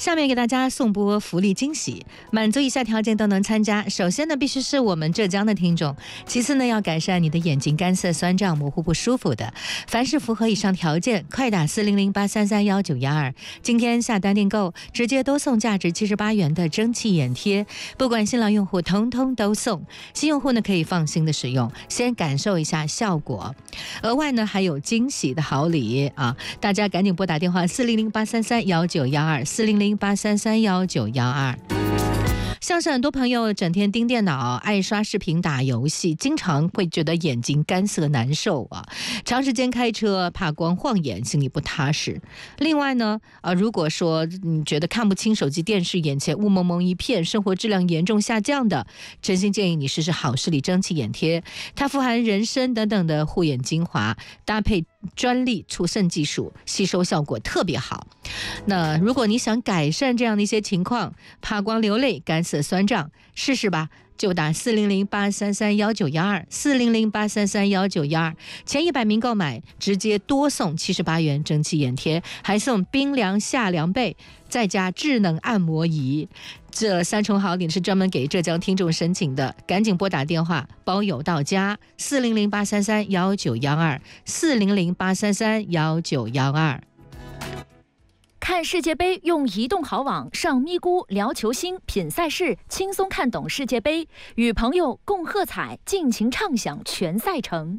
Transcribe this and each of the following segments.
下面给大家送播福利惊喜，满足以下条件都能参加。首先呢，必须是我们浙江的听众；其次呢，要改善你的眼睛干涩、酸胀、模糊不舒服的。凡是符合以上条件，快打40083311912，今天下单订购，直接多送价值78元的蒸汽眼贴，不管新老用户通通都送。新用户呢可以放心的使用，先感受一下效果。额外呢还有惊喜的好礼啊！大家赶紧拨打电话40083311912，40083311912。像是很多朋友整天盯电脑，爱刷视频、打游戏，经常会觉得眼睛干涩难受啊。长时间开车怕光晃眼，心里不踏实。另外呢，如果说你觉得看不清手机、电视，眼前雾蒙蒙一片，生活质量严重下降的，真心建议你试试好视力蒸汽眼贴，它富含人参等等的护眼精华，搭配专利除渗技术，吸收效果特别好。那如果你想改善这样的一些情况，怕光流泪、干涩酸胀，试试吧，就打40083311912，40083311912，前100名购买直接多送78元蒸汽眼贴，还送冰凉夏凉被，再加智能按摩仪。这3重好礼是专门给浙江听众申请的，赶紧拨打电话，包邮到家，40083311912，40083311912。 看世界杯用移动好网，上咪咕聊球星，品赛事，轻松看懂世界杯，与朋友共喝彩，尽情畅享全赛程。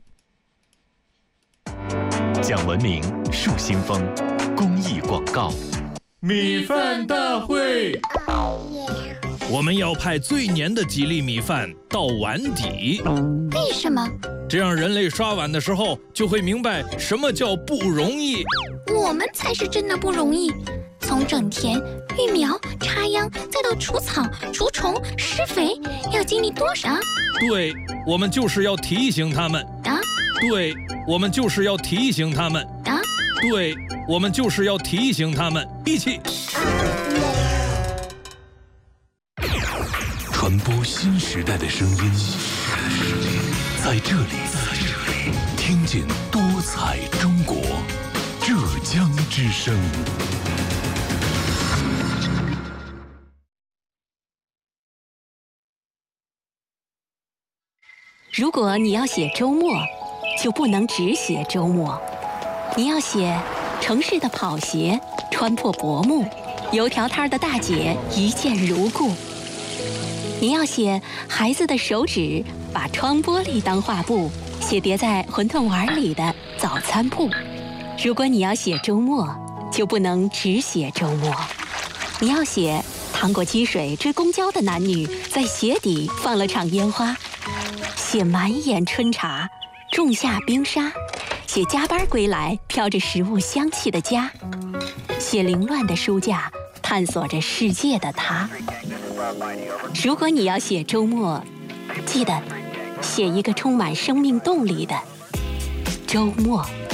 讲文明树新风，公益广告。 米饭大会， 我们要派最黏的几粒米饭到碗底。 为什么？ 这样人类刷碗的时候就会明白什么叫不容易。 我们才是真的不容易，从整田、育苗、插秧，再到除草、除虫、施肥，要经历多少？ 对，我们就是要提醒他们。对，我们就是要提醒他们。对，我们就是要提醒他们，一起传播新时代的声音，在这里听见多彩中国，浙江之声。 如果你要写周末，就不能只写周末。你要写城市的跑鞋穿破薄幕，油条摊的大姐一见如故。你要写孩子的手指把窗玻璃当画布，写叠在馄饨碗里的早餐铺。如果你要写周末，就不能只写周末。你要写趟过积水追公交的男女在鞋底放了场烟花，写满眼春茶仲夏冰沙，写加班归来飘着食物香气的家，写凌乱的书架探索着世界的他。如果你要写周末，记得写一个充满生命动力的周末。